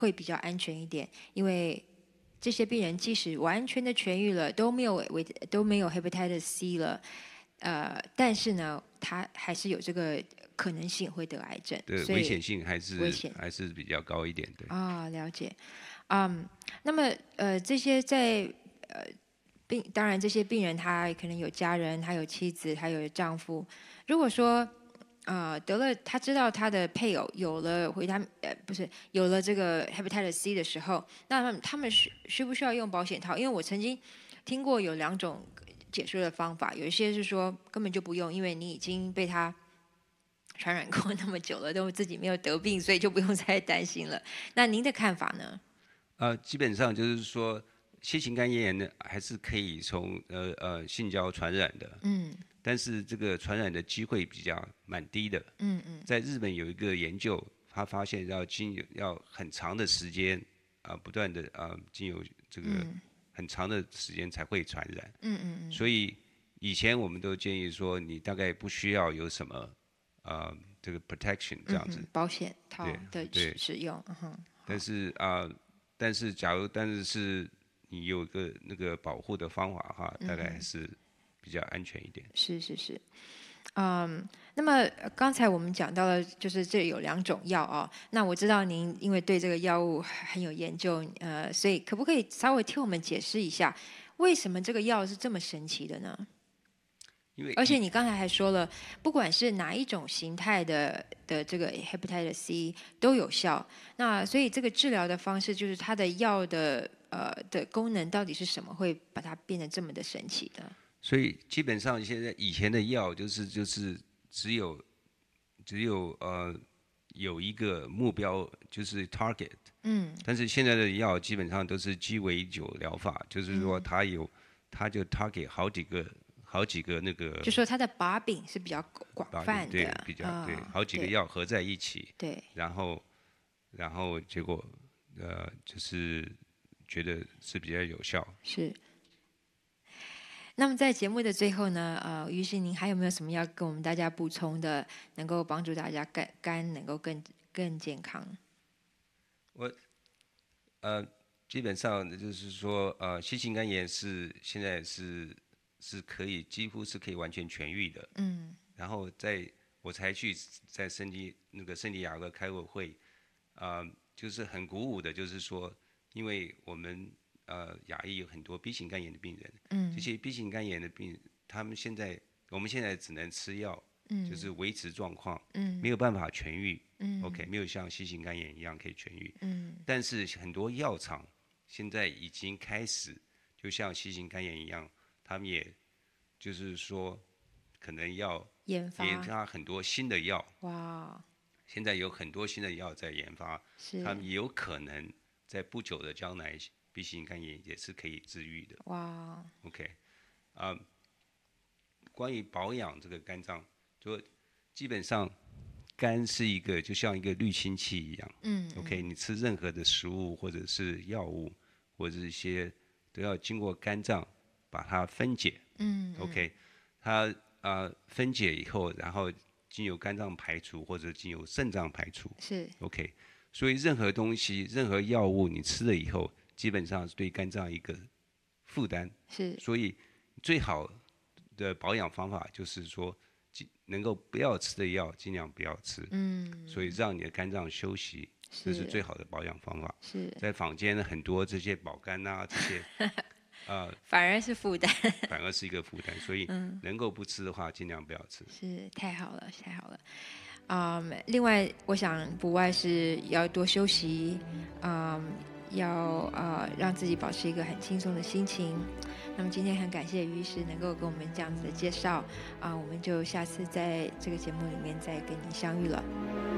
会比较安全一点，因为这些病人即使完全的痊愈了，都没有hepatitis C 了，但是呢，他还是有这个可能性会得癌症， 对， 所以危险性还是比较高一点，对。 了解。那么这些当然这些病人他可能有家人，他有妻子，他有丈夫。如果说得了，他知道他的配偶有了有了这个 hepatitis C 的时候，那他们需不需要用保险套？因为我曾经听过有2种解说的方法，有一些是说根本就不用，因为你已经被他传染过那么久了，都自己没有得病，所以就不用再担心了。那您的看法呢？ 基本上就是说，新型肝炎呢还是可以从性交传染的，但是这个传染的机会比较蛮低的。在日本有一个研究，他发现要很长的时间不断的经由这个很长的时间才会传染。所以以前我们都建议说，你大概不需要有什么这个 protection 这样子， 保险套的对使用。 但是是你有个那个保护的方法哈，大概还是比较安全一点。 是。那么刚才我们讲到了，就是这有2种药啊。那我知道您因为对这个药物很有研究，所以可不可以稍微替我们解释一下，为什么这个药是这么神奇的呢？而且你刚才还说了，不管是哪一种形态的这个 hepatitis C 都有效。那所以这个治疗的方式，就是它的药的功能到底是什么，会把它变得这么的神奇的？ 所以基本上以前的药就是只有有一个目标就是 target，但是现在的药基本上都是鸡尾酒疗法，就是说它就 target 好几个那个， 就说它的把柄是比较广泛的， 对，对，好几个药合在一起， 对， 然后结果就是觉得是比较有效。 是。那么在节目的最后呢，于是您还有没有什么要跟我们大家补充的，能够帮助大家肝能够更健康？ 我基本上就是说新型肝炎现在是几乎是可以完全痊愈的。然后我才去在圣地亚哥开过会，就是很鼓舞的，就是说，因为我们亚裔有很多 B 型肝炎的病人，这些 B 型肝炎的病人，我们现在只能吃药，就是维持状况，没有办法痊愈，OK， 没有像 C 型肝炎一样可以痊愈，但是很多药厂现在已经开始，就像 C 型肝炎一样，他们也就是说，可能要研发很多新的药。 哇！ 现在有很多新的药在研发，他们也有可能在不久的将来 ，B 型肝炎也是可以治愈的。 哇 ！OK，关于保养这个肝脏，就基本上肝是就像一个滤清器一样。OK， 你吃任何的食物或者是药物，或者是一些都要经过肝脏把它分解。OK， 它分解以后，然后经由肝脏排除或者经由肾脏排除。 是 OK， 所以任何东西、任何药物你吃了以后，基本上是对肝脏一个负担。 是， 所以最好的保养方法就是说，能够不要吃的药尽量不要吃。所以让你的肝脏休息，这是最好的保养方法。 是在坊间很多这些保肝啊这些。 反而是负担， 反而是一个负担，所以能够不吃的话，尽量不要吃。 是太好了，太好了。另外，我想不外是要多休息，要让自己保持一个很轻松的心情。那么今天很感谢于医师能够跟我们这样子的介绍，我们就下次在这个节目里面再跟您相遇了。